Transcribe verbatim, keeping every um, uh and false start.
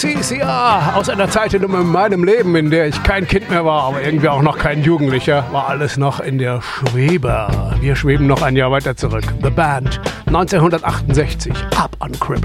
C C R aus einer Zeit in meinem Leben, in der ich kein Kind mehr war, aber irgendwie auch noch kein Jugendlicher, war alles noch in der Schwebe. Wir schweben noch ein Jahr weiter zurück. The Band, neunzehnhundertachtundsechzig, Up on Cripple.